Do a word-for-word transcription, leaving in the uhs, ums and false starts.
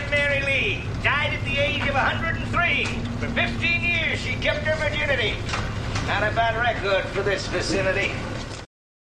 Anne Mary Lee died at the age of one hundred three. For fifteen years, she kept her virginity. Not a bad record for this vicinity.